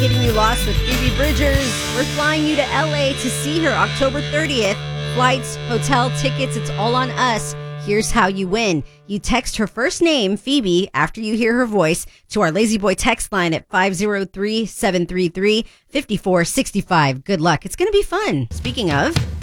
Getting You Lost with Phoebe Bridgers. We're flying you to LA to see her October 30th. Flights, hotel, tickets, it's all on us. Here's how you win. You text her first name, Phoebe, after you hear her voice to our Lazy Boy text line at 503-733-5465. Good luck. It's going to be fun. Speaking of...